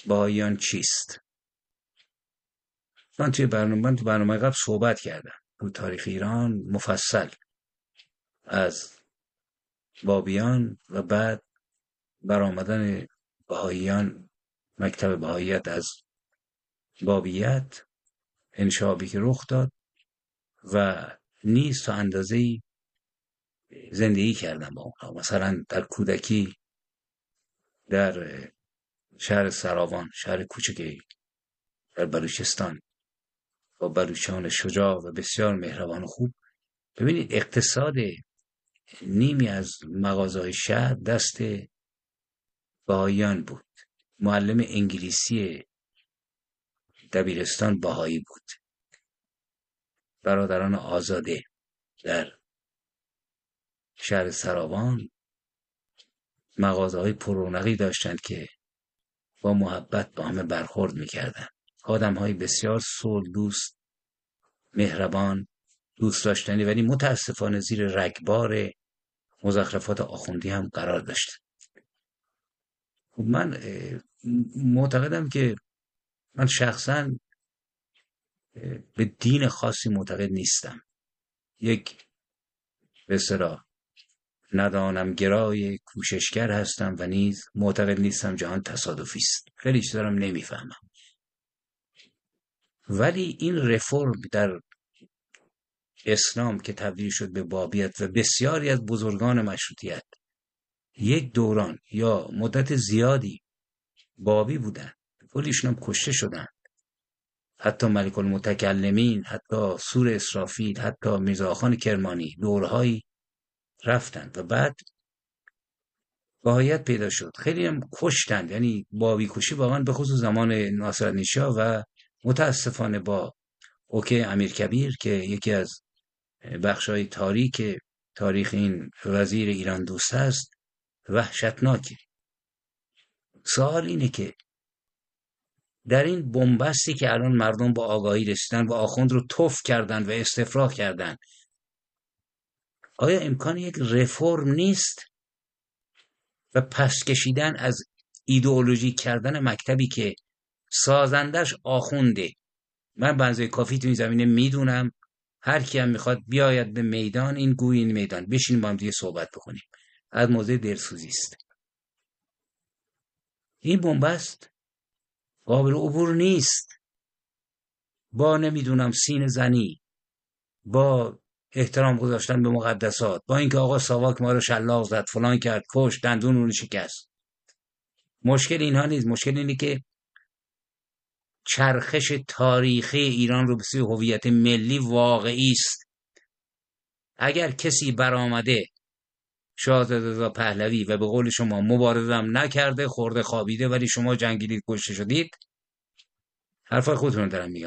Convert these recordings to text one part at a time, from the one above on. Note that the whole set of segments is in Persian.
بهائیان چیست؟ من تو برنامه قبل صحبت کردم تو تاریخ ایران مفصل از بابیان و بعد برآمدن بهائیان، مکتب بهائیت از بابیت، انشابی که رخ داد و نیز تا اندازه‌ای زندگی کردم با اونها. مثلا در کودکی در شهر سراوان، شهر کوچکی در بلوچستان، با بلوچان شجاع و بسیار مهربان و خوب. ببینید اقتصاد نیمی از مغازه‌های شهر دست بهائیان بود. معلم انگلیسی دبیرستان بهایی بود. برادران آزاده در شهر سراوان مغازه‌های پررونقی داشتند که با محبت با همه برخورد می‌کردند. آدم‌های بسیار صلح دوست، مهربان، دوست داشتنی، ولی متاسفانه زیر رگبار مزخرفات آخوندی هم قرار داشت. من معتقدم که من شخصاً به دین خاصی معتقد نیستم. یک به اصطلاح ندانم گرای کوششگر هستم و نیز معتقد نیستم جهان تصادفی است. خیلی چیزا رو نمیفهمم. ولی این رفرم در اسلام که تبدیل شد به بابیت و بسیاری از بزرگان مشروطیت یک دوران یا مدت زیادی بابی بودن، کلیشون هم کشته شدن، حتی ملک المتکلمین، حتی سور اسرافیل، حتی میرزا آخان کرمانی دورهایی رفتن و بعد بهاییت پیدا شد. خیلی هم کشتن، یعنی بابی کشی واقعا به خصوص زمان ناصرالدین شاه و متاسفانه با اوکی امیرکبیر که یکی از بخشای تاریخ این وزیر ایران دوست است، وحشتناکی. سوال اینه که در این بنبستی که الان مردم با آگاهی رسیدن و آخوند رو تف کردن و استفراغ کردن، آیا امکان یک رفرم نیست و پس کشیدن از ایدئولوژی کردن مکتبی که سازندش آخونده؟ من بنزه کافی تو این زمینه میدونم. هر کی هم میخواد بیاید به میدان، این میدان بشینیم با هم دیگه صحبت بکنیم. از موضوع دلسوزی است. این بنبست قابل عبور نیست. با نمیدونم سینه زنی، با احترام گذاشتن به مقدسات، با اینکه آقا ساواک ما رو شلاق زد، فلان کرد، کشت، دندون رو شکست. مشکل اینها نیست. مشکل اینه که چرخش تاریخی ایران رو به سوی هویت ملی واقعی است. اگر کسی برآمده شاهزاده رضا پهلوی و به قول شما مبارزه هم نکرده، خورده خوابیده، ولی شما جنگیدید، کشته شدید، حرفای خودتون دارم میگم.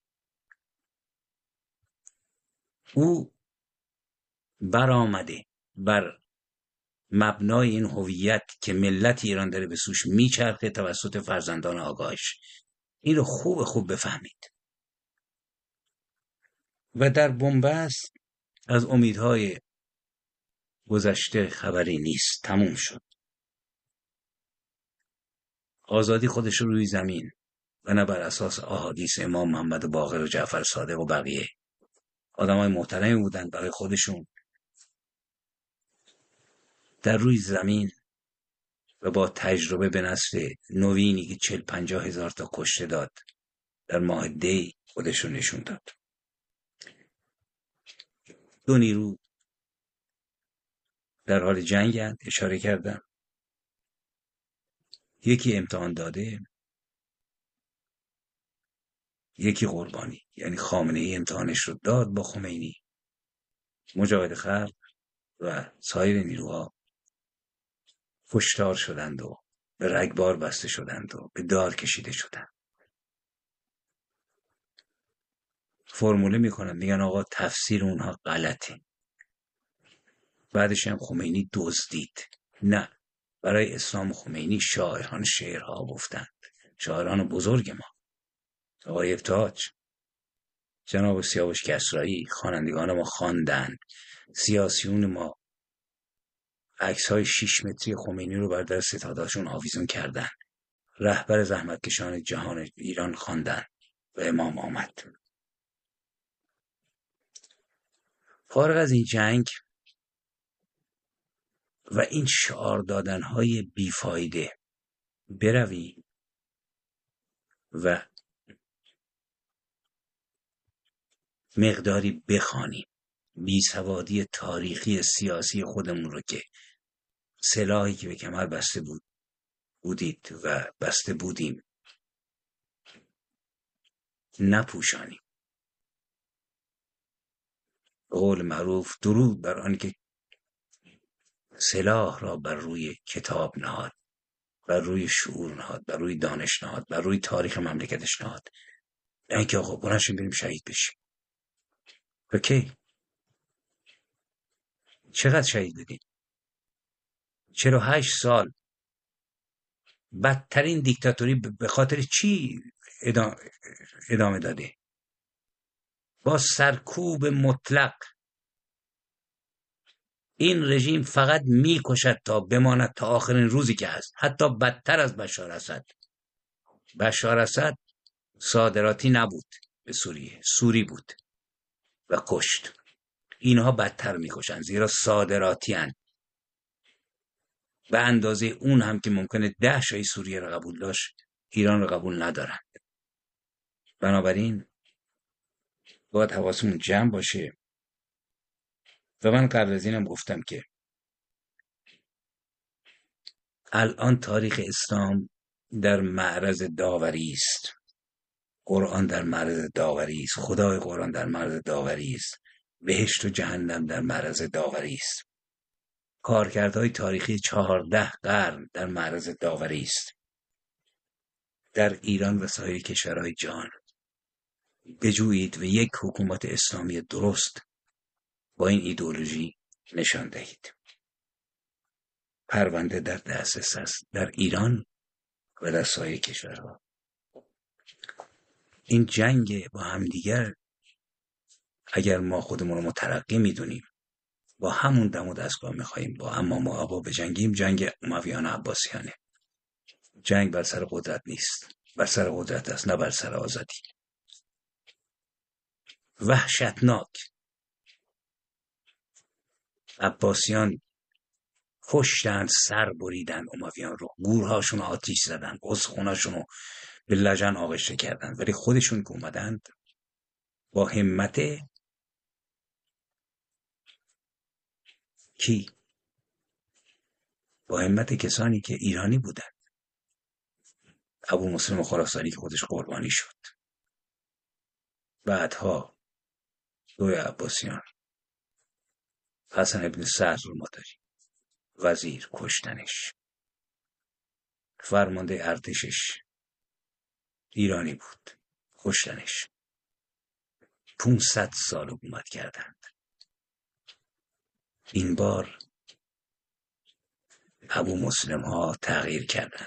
او برآمده بر مبنای این هویت که ملت ایران داره به سوش میچرخه توسط فرزندان آگاهش. این رو خوب بفهمید. و در بنبست از امیدهای گذشته خبری نیست. تموم شد. آزادی خودش رو روی زمین و نه بر اساس احادیث امام محمد باقر و جعفر صادق و بقیه آدمای محترمی بودن برای خودشون، در روی زمین و با تجربه به نسل نوینی که 40-50 هزار تا کشته داد در ماه دی خودشون نشون داد. دو نیرو در حال جنگند، اشاره کردم. یکی امتحان داده، یکی قربانی. یعنی خامنه ای امتحانش رو داد با خمینی. مجاهد خلق و سایر نیروها کشتار شدند و به رگبار بسته شدند و به دار کشیده شدند. فرموله میکنن، میگن آقا تفسیر اونها غلطه. بعدش هم خمینی دزدید. نه، برای اسلام خمینی شاعران شعرها گفتند. شاعران بزرگ ما، آقای ابتهاج، جناب سیاوش کسرایی، خوانندگان ما خواندند. سیاسیون ما عکس‌های 6 متری خمینی رو بر در ستاده‌شون آویزون کردن. رهبر زحمتکشان جهان ایران خواندن و امام آمد. فارغ از این جنگ و این شعار دادن‌های بیفایده بروی و مقداری بخوانیم بیسوادی تاریخی سیاسی خودمون رو که سلاحی که به کمر بسته بودید و بسته بودیم نپوشانیم. قول معروف درود بر آن که سلاح را بر روی کتاب نهاد، بر روی شعور نهاد، بر روی دانش نهاد، بر روی تاریخ مملکتش نهاد. نه اینکه آقا بلنشیم بریم شهید بشیم. اوکی، چقدر شهید بدیم؟ 48 سال بدترین دیکتاتوری به خاطر چی ادامه داده؟ با سرکوب مطلق. این رژیم فقط میکشد تا بماند تا آخرین روزی که هست، حتی بدتر از بشار اسد. بشار اسد صادراتی نبود به سوریه، سوری بود و کشت. اینها بدتر میکشن زیرا صادراتی هن. به اندازه اون هم که ممکنه 10 شای سوریه را قبول داشت، ایران را قبول ندارن. بنابراین باید حواسمون جمع باشه. و من قبل از اینم گفتم که الان تاریخ اسلام در معرض داوری است. قرآن در معرض داوری است. خدای قرآن در معرض داوری است. بهشت و جهنم در معرض داوری است. کارکردهای تاریخی 14 قرن در معرض داوری است. در ایران و سایر کشورهای جهان بجویید و یک حکومت اسلامی درست با این ایدئولوژی نشان دهید. پرونده در دسترس است در ایران و در سایر کشورها. این جنگ با همدیگر اگر ما خودمون رو مترقی میدونیم، با همون دم و دستگاه میخواییم با امام و ابا بجنگیم، جنگ امویان عباسیانه. جنگ بر سر قدرت نیست، بر سر قدرت است، نه بر سر آزادی. وحشتناک. عباسیان کشتن، سر بریدن امویان رو، گورهاشون آتیش زدن، استخوناشون رو به لجن آغشته کردن، ولی خودشون که اومدند با همت کی؟ با همت کسانی که ایرانی بودن. ابو مسلم خراسانی که خودش قربانی شد. بعدها دوی عباسیان، حسن ابن سعد رو ما داریم، وزیر کشتنش. فرمانده ارتشش ایرانی بود، کشتنش. 500 سال حکومت کردند. این بار ابو مسلم ها تغییر کردند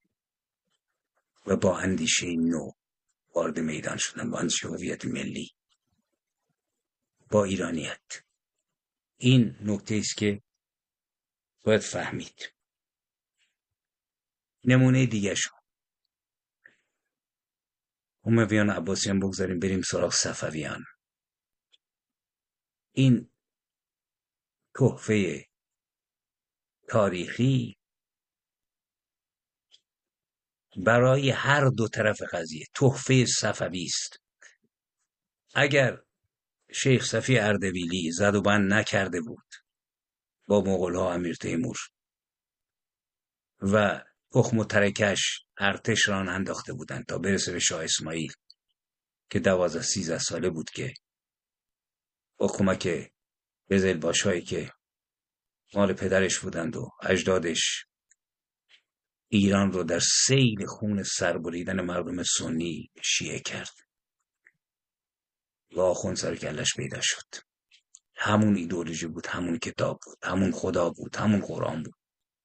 و با اندیشه نو وارد میدان شدند، با اندیشه هویت ملی، با ایرانیت. این نکته است که باید فهمید. نمونه دیگه شو امویان عباسیان بگذاریم، بریم سراغ صفویان. این تحفه تاریخی برای هر دو طرف قضیه، تحفه صفوی است. اگر شیخ صفی اردبیلی زد و بند نکرده بود با مغول‌ها، امیر تیمور و تخم و ترکش ارتش ران انداخته بودند تا برسه به شاه اسماعیل که 12-13 ساله بود، که با کمک قزلباش‌هایی که مال پدرش بودند و اجدادش ایران رو در سیل خون سربریدن مردم سنی شیعه کرد و آخوند سر کلش پیدا شد. همون ایدئولوژی بود، همون کتاب بود، همون خدا بود، همون قرآن بود،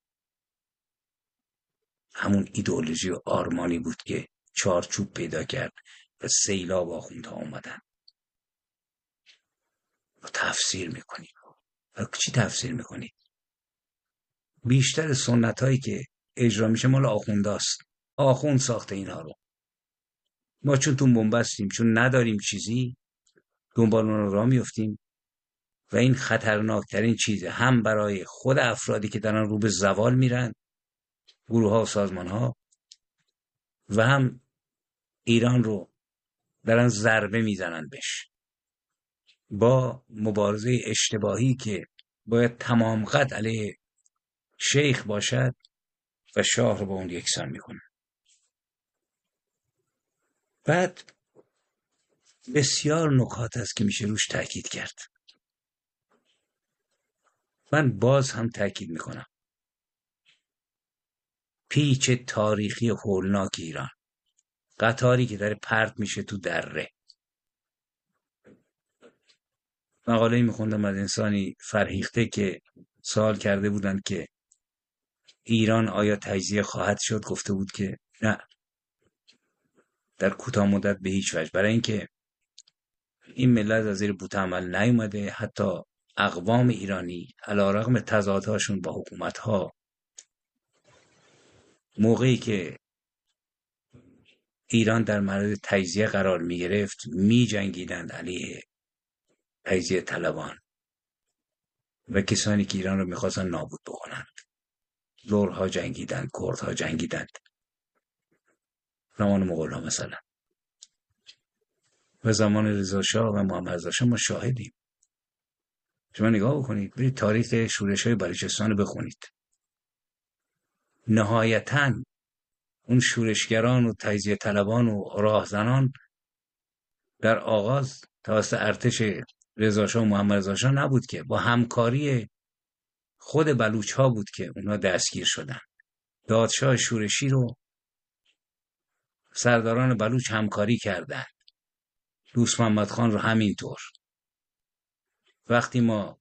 همون ایدئولوژی و آرمانی بود که چارچوب پیدا کرد و سیلاب آخوندها اومدن. و تفسیر میکنید. و چی تفسیر میکنید؟ بیشتر سنت هایی که اجرا میشه مال آخونداست. آخوند ساخته اینها رو. ما چون تو بنبستیم، چون نداریم چیزی، دنبال اون رو راه میفتیم و این خطرناکترین چیزه، هم برای خود افرادی که دارن رو به زوال میرن، گروه ها و سازمان ها، و هم ایران رو دارن ضربه میزنن بهش با مبارزه اشتباهی که باید تمام قد علیه شیخ باشد و شاه رو با اون یکسان میکنه. بعد بسیار نکات هست که میشه روش تاکید کرد. من باز هم تاکید میکنم، پیچ تاریخی هولناک ایران، قطاری که داره پرت میشه تو دره. مقاله‌ای میخوندم از انسانی فرهیخته که سوال کرده بودند که ایران آیا تجزیه خواهد شد؟ گفته بود که نه، در کوتاه مدت به هیچ وجه، برای اینکه این ملت از زیر بوتعمل نیومده. حتی اقوام ایرانی علیرغم تضادهاشون با حکومت‌ها، موقعی که ایران در معرض تجزیه قرار می گرفت می جنگیدند علیه تجزیه طلبان و کسانی که ایران رو میخواستن نابود بکنند. لرها جنگیدند، کردها جنگیدند، زمان مغول‌ها مثلا، و زمان رضا شاه و محمد رضا شاه ما شاهدیم. شما نگاه بکنید، برید تاریخ شورش‌های بلوچستان رو بخونید. نهایتاً اون شورشگران و تجزیه طلبان و راهزنان در آغاز توسط ارتش رضا شاه و محمد رضا شاه نبود که، با همکاری خود بلوچ‌ها بود که اونا دستگیر شدن. دادشاه شورشی رو سرداران بلوچ همکاری کردند، دوست محمد خان رو همینطور. وقتی ما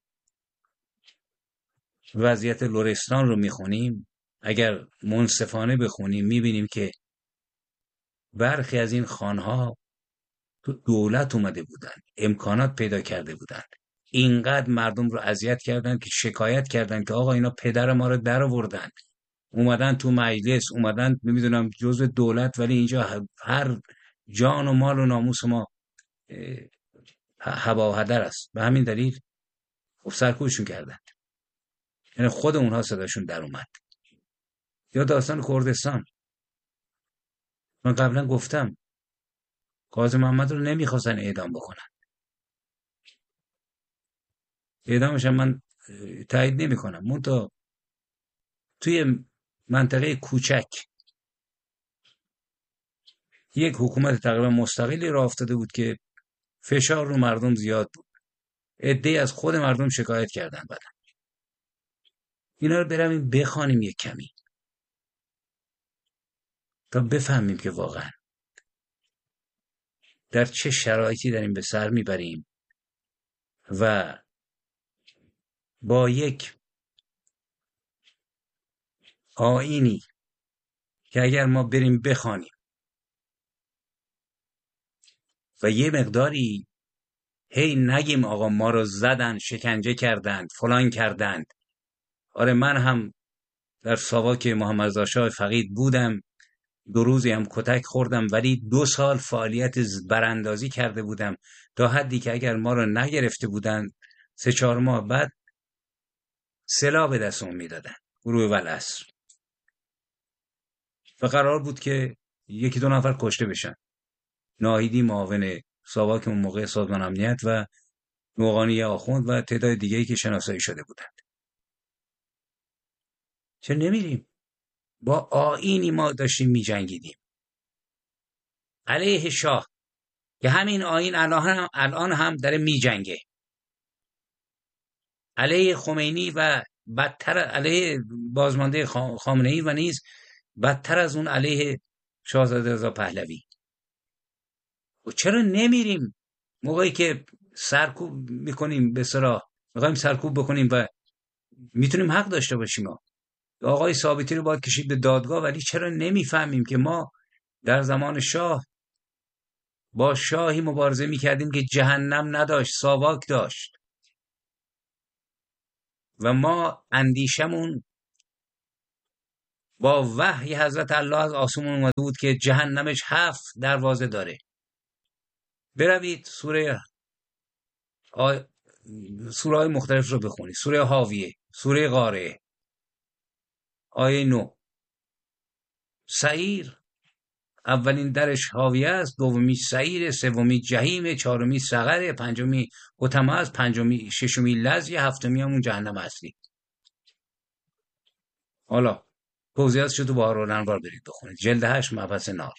وضعیت لرستان رو میخونیم، اگر منصفانه بخونیم میبینیم که برخی از این خانها تو دولت اومده بودن، امکانات پیدا کرده بودن، اینقدر مردم رو اذیت کردن که شکایت کردن که آقا اینا پدر ما رو در آوردن، اومدن تو مجلس، اومدن نمیدونم جزء دولت، ولی اینجا هر جان و مال و ناموس ما هوا و هدر است. به همین دلیل خب سرکوبشون کردن، یعنی خود اونها صداشون در اومد. یا داستان کردستان، من قبلا گفتم قاضی محمد رو نمیخواستن اعدام بکنن، اعدامش هم من تایید نمی کنم، منتها توی منطقه کوچک یک حکومت تقریبا مستقلی راه افتاده بود که فشار رو مردم زیاد بود، عده‌ای از خود مردم شکایت کردن. بعدن اینا رو برویم بخوانیم یک کمی تا بفهمیم که واقعا در چه شرایطی داریم به سر میبریم و با یک آیینی که اگر ما بریم بخوانیم و یه مقداری هی نگیم آقا ما رو زدن، شکنجه کردند، فلان کردند. آره، من هم در ساواک محمد رضا شاه فقید بودم، 2 روزی هم کتک خوردم، ولی 2 سال فعالیت براندازی کرده بودم تا حدی که اگر ما رو نگرفته بودند 3-4 ماه بعد سلاح به دستمون میدادن، گروه والعصر، و قرار بود که 1-2 نفر کشته بشن. ناهیدی معاون ساواک اون موقع سازمان امنیت و نوقانی آخوند و تعداد دیگه‌ای که شناسایی شده بودند. چه نمیریم با آیینی ما داشتیم می‌جنگیدیم علیه شاه که همین آیین الان هم داره می‌جنگه علیه خمینی و بدتر علیه بازمانده خامنه‌ای و نیز بدتر از اون علیه شاهزاده رضا پهلوی. و چرا نمیریم موقعی که سرکوب میکنیم، به اصطلاح میخوایم سرکوب بکنیم و میتونیم حق داشته باشیم، آقای ثابتی رو باید کشید به دادگاه، ولی چرا نمیفهمیم که ما در زمان شاه با شاهی مبارزه میکردیم که جهنم نداشت، ساواک داشت، و ما اندیشمون با وحی حضرت الله از آسمون اومده بود که جهنمش 7 دروازه داره. بروید سوره های مختلف رو بخونید. سوره حاویه، سوره قارعه، آیه 9. سعیر اولین درش حاویه است، دومی سعیر، سومی جهیم، چهارمی سقر، پنجمی حطمه است، ششمی لظی، هفتمی همون جهنم اصلی. حالا توضیحاتش رو تو بهارالانوار برید بخونید، جلد 8 مبحث نار.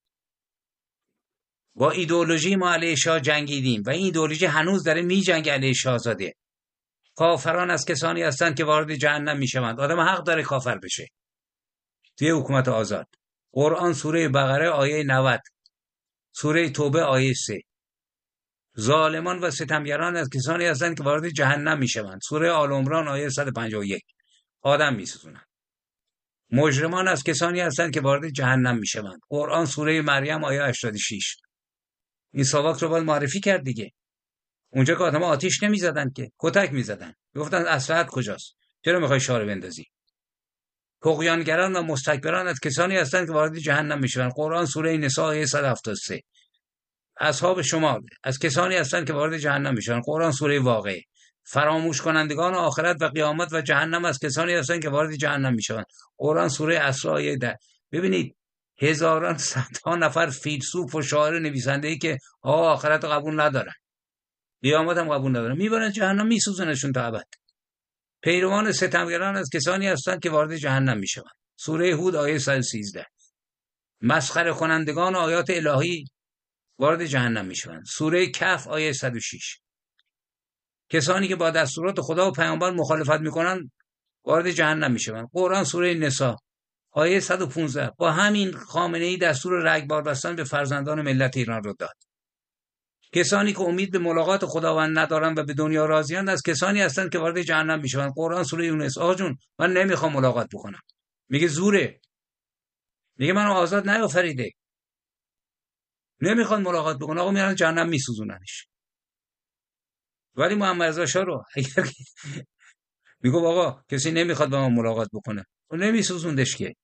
با ایدئولوژی ما علیه شاه جنگیدیم و این ایدئولوژی هنوز داره میجنگه علیه شاهزاده. کافران از کسانی هستند که وارد جهنم میشوند. آدم حق داره کافر بشه. توی حکومت آزاد. قرآن سوره بقره آیه 90، سوره توبه آیه 3. ظالمان و ستمگران از کسانی هستند که وارد جهنم میشوند. سوره آل عمران آیه 151. آدم میسوزونند. مجرمان از کسانی هستند که وارد جهنم میشوند. قرآن سوره مریم آیه 86. این ساواک رو باید معرفی کرد دیگه. اونجا که آدم آتیش نمیزدن که، کتک میزدن. گفتن اسلحت کجاست؟ چرا میخوای شاره بندازی؟ طغیانگران و مستکبران از کسانی هستند که وارد جهنم میشوند. قرآن سوره نساء آیه 173. اصحاب شمال از کسانی هستند که وارد جهنم میشوند. قرآن سوره واقعه. فراموش کنندگان آخرت و قیامت و جهنم از کسانی هستند که وارد جهنم میشوند. قرآن سوره اسراء آیه 10. ببینید هزاران صدها نفر فیلسوف و شاعر نویسنده‌ای که آخرت قبول ندارن، قیامت هم قبول ندارن، میبرن جهنم، میسوزنشون تا ابد. پیروان ستمگران از کسانی هستند که وارد جهنم میشوند. سوره هود آیه 113. مسخره کنندگان آیات الهی وارد جهنم میشوند. سوره کهف آیه 106. کسانی که با دستورات خدا و پیامبر مخالفت میکنن وارد جهنم میشوند. قرآن سوره نساء آیه 115. با همین خامنه‌ای دستور رگبار بستن به فرزندان ملت ایران رو داد. کسانی که امید به ملاقات خداوند ندارند و به دنیا راضی‌اند از کسانی هستند که وارد جهنم میشوند. قرآن سوره یونس. آقا جون من نمیخوام ملاقات بکنم. میگه زوره. میگه منو آزاد نیافریده. نمیخواد ملاقات بکنه. آقا میرن جهنم میسوزوننش. ولی محمد رضا شاه رو اگر میگه آقا کسی نمیخواد با من ملاقات بکنه، و نمیسوزوندش که.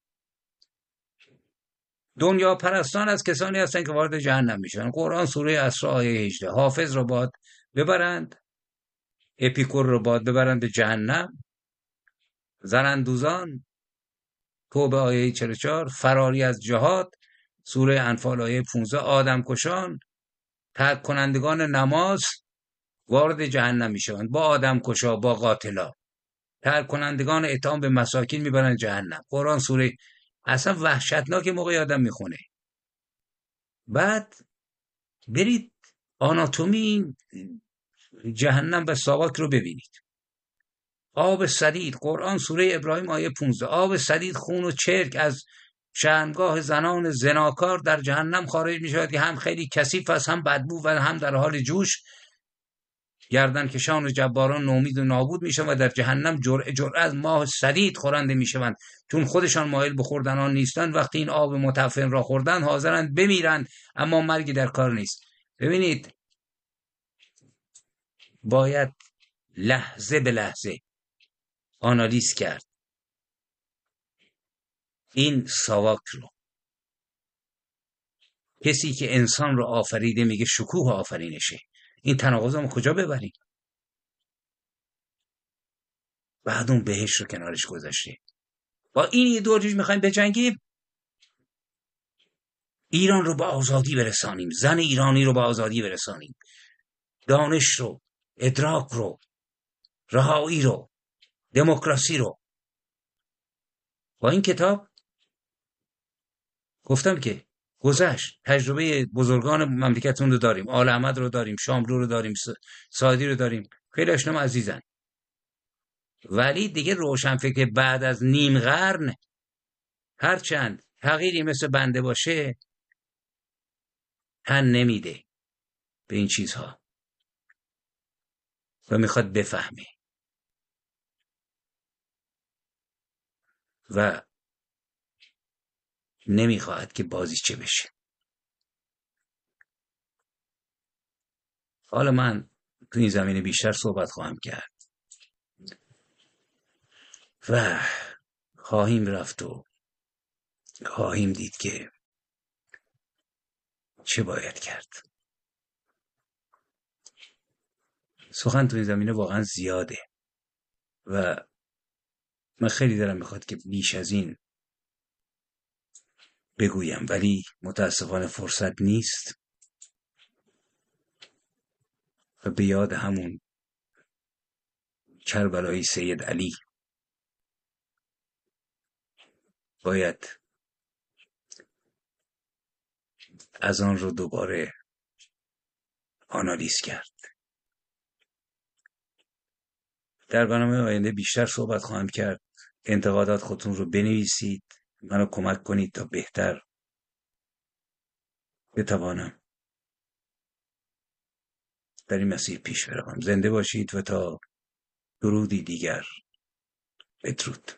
دنیا پرستان از کسانی هستند که وارد جهنم میشن. قرآن سوره اسراء آیه 18. حافظ رو باید ببرند، اپیکور رو باید ببرند به جهنم. زنندوزان توبه آیه 44. فراری از جهاد سوره انفال آیه 15. آدم کشان، ترک کنندگان نماز وارد جهنم میشوند. با آدم کشا، با قاتلا، ترک کنندگان اطعام به مساکین میبرن جهنم. قرآن سوره اصلا وحشتناک موقع آدم میخونه. بعد برید آناتومی جهنم و ساواک رو ببینید. آب سدید، قرآن سوره ابراهیم آیه 15. آب سدید خون و چرک از شرمگاه زنان زناکار در جهنم خارج می شود که هم خیلی کثیف است، هم بدبو و هم در حال جوش. گردن کشان و جباران نومید و نابود می شوند و در جهنم جرعه از ماه سدید خورنده می شوند، چون خودشان مایل به خوردن آن نیستند. وقتی این آب متعفن را خوردند حاضرند بمیرند، اما مرگی در کار نیست. ببینید باید لحظه به لحظه آنالیز کرد این ساواک رو. کسی که انسان رو آفریده میگه شکوه آفرینشه. این تناقض رو کجا ببریم؟ بعد اون بهش رو کنارش گذاشته. با این ایدئولوژی میخوایم بجنگیم، ایران رو به آزادی برسانیم، زن ایرانی رو به آزادی برسانیم، دانش رو، ادراک رو، رهایی رو، دموکراسی رو. با این کتاب گفتم که گذشت، تجربه بزرگان مملکتون رو داریم، آل احمد رو داریم، شاملو رو داریم، سعدی رو داریم، خیلی اشنام عزیزن. ولی دیگه روشنفکر بعد از نیم قرن هرچند تغییری مثل بنده باشه تن نمیده به این چیزها و میخواد بفهمه و نمیخواد که بازیچه بشه. حالا من تو این زمینه بیشتر صحبت خواهم کرد و خواهیم رفت و خواهیم دید که چه باید کرد. سخن تو این زمینه واقعا زیاده و من خیلی دلم میخواد که بیش از این بگویم، ولی متاسفانه فرصت نیست و به یاد همون کربلای سید علی باید از آن رو دوباره آنالیز کرد. در برنامه آینده بیشتر صحبت خواهم کرد. انتقادات خودتون رو بنویسید، منو کمک کنید تا بهتر بتوانم در این مسیر پیش بروم. زنده باشید و تا درودی دیگر، بدرود.